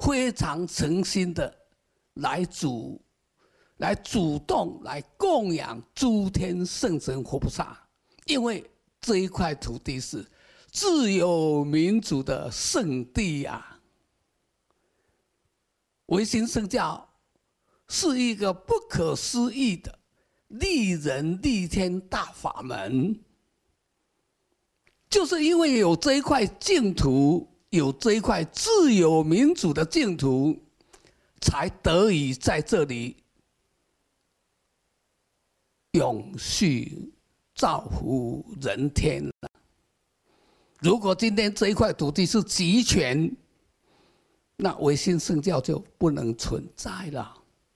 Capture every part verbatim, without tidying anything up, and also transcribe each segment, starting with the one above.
非常诚心的来主来主动来供养诸天圣神佛菩萨，因为这一块土地是自由民主的圣地啊！维新圣教是一个不可思议的利人利天大法门，就是因为有这一块净土，有这一块自由民主的净土，才得以在这里永续造福人天。如果今天这一块土地是集权，那维新圣教就不能存在了。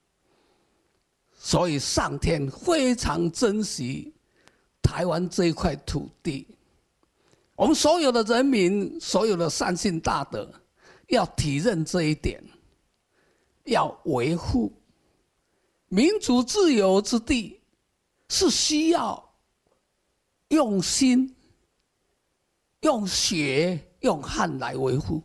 所以上天非常珍惜台湾这一块土地，我们所有的人民，所有的善信大德要体认这一点，要维护民主自由之地，是需要用心、用血、用汗来维护，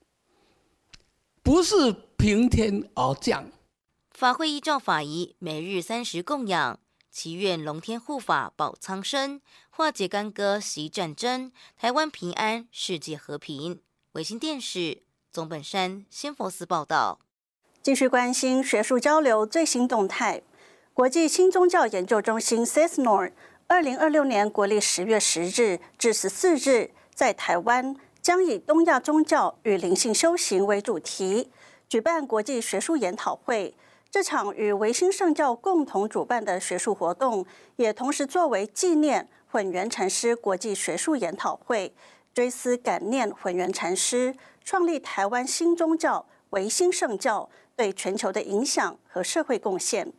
不是平天而降。 法会依照法仪，每日三时供养，祈愿龙天护法保苍生，化解干戈息战争，台湾平安，世界和平。卫星电视总本山仙佛寺报道。 继续关心学术交流最新动态。国际新宗教研究中心 C S N O R 二零二六年国历十月十日至十四日，在台湾将以东亚宗教与灵性修行为主题，举办国际学术研讨会。这场与维新圣教共同主办的学术活动，也同时作为纪念混元禅师国际学术研讨会，追思感念混元禅师创立台湾新宗教维新圣教对全球的影响和社会贡献。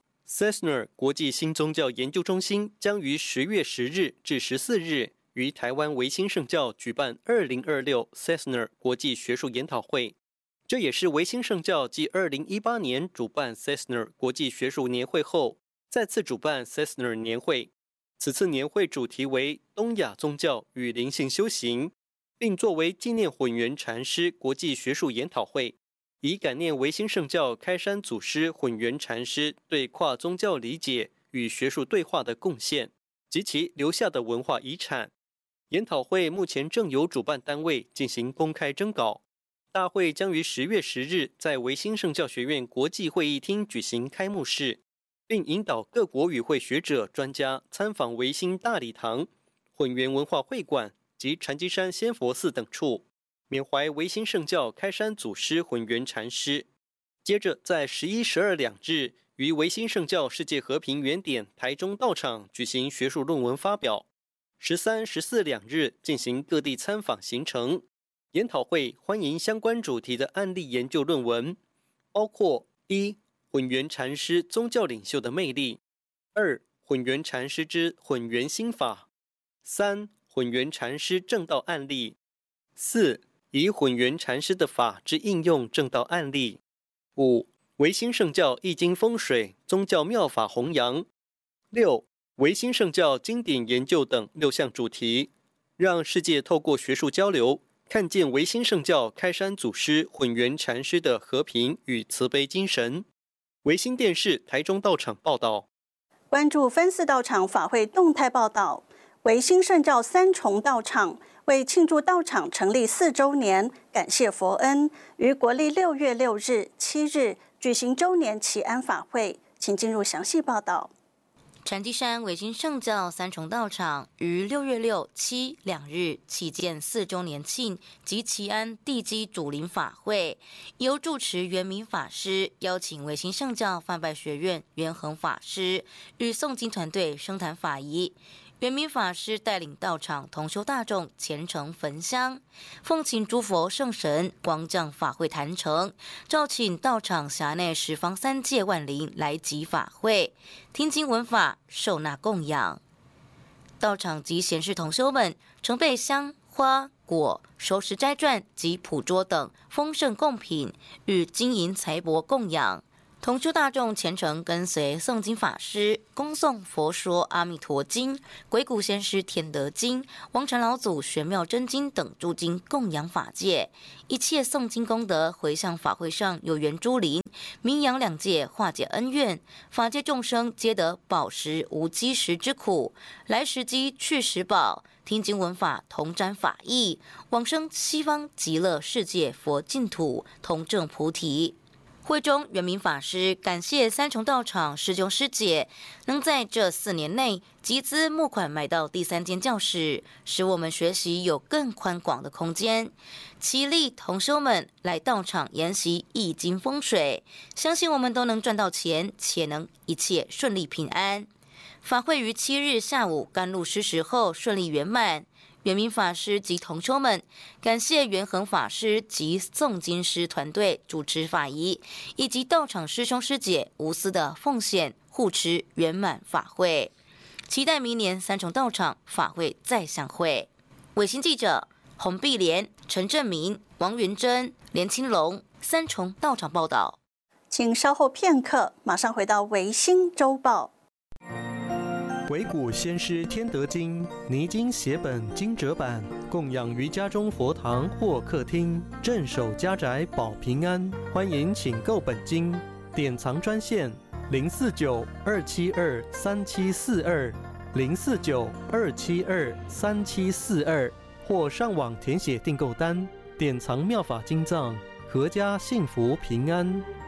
C S N O R 国际新宗教研究中心将于十月十日至十四日于台湾维新圣教举办二零二六 C S N O R 国际学术研讨会。这也是维新圣教继二零一八年主办 C S N O R 国际学术年会后，再次主办 C S N O R 年会。此次年会主题为东亚宗教与灵性修行，并作为纪念混元禅师国际学术研讨会，以感念维新圣教开山祖师混元禅师对跨宗教理解与学术对话的贡献及其留下的文化遗产。研讨会目前正由主办单位进行公开征稿。大会将于十月十日在维新圣教学院国际会议厅举行开幕式，并引导各国与会学者、专家参访维新大礼堂、混元文化会馆及禅机山仙佛寺等处，缅怀维新圣教开山祖师混元禅师。接着在十一、十二两日于维新圣教世界和平原点台中道场举行学术论文发表。十三、十四两日进行各地参访行程。研讨会欢迎相关主题的案例研究论文，包括一、混元禅师宗教领袖的魅力；二、混元禅师之混元心法；三、混元禅师正道案例；四、以混元禅师的法之应用正道案例；五、维新圣教易经风水宗教妙法弘扬；六、维新圣教经典研究等六项主题，让世界透过学术交流看见维新圣教开山祖师混元禅师的和平与慈悲精神。维新电视台中道场报道。 关注分寺道场法会动态报道。维新圣教三重道场为庆祝道场成立四周年，感谢佛恩，于国历六月六日、七日举行周年祈安法会，请进入详细报道。 禅机山维新圣教三重道场于六月六、七两日启建四周年庆及祈安地基主灵法会，由住持圆明法师邀请维新圣教范拜学院圆恒法师与诵经团队升坛法仪。圆明法师带领道场同修大众虔诚焚香，奉请诸佛圣神光降法会坛城，召请道场辖内十方三界万灵来集法会，听经闻法，受纳供养。道场及贤士同修们曾备香花果、熟食斋馔及普桌等丰盛贡品，与金银财帛供养。 同修大众虔诚跟随诵经法师恭诵佛说阿弥陀经、鬼谷先师天德经、王禅老祖玄妙真经等诸经供养法界，一切诵经功德回向法会上有缘诸灵，名扬两界，化解恩怨，法界众生皆得饱食无饥食之苦，来时饥去时饱，听经闻法同沾法益，往生西方极乐世界佛净土，同证菩提。会中圆明法师感谢三重道场师兄师姐能在这四年内集资募款买到第三间教室，使我们学习有更宽广的空间。齐力同修们来道场研习易经风水，相信我们都能赚到钱，且能一切顺利平安。法会于七日下午甘露施食后顺利圆满。圆明法师及同修们感谢元恒法师及诵经师团队主持法仪，以及道场师兄师姐无私的奉献护持圆满法会，期待明年三重道场法会再相会。卫星记者洪碧莲、陈正明、王云珍、连清龙三重道场报道。 请稍后片刻，马上回到维新周报。 鬼谷先师天德经泥经写本经折版，供养于家中佛堂或客厅，镇守家宅保平安。欢迎请购本经，典藏专线零四九二七二三七四二零四九二七二三七四二，或上网填写订购单，典藏妙法经藏，阖家幸福平安。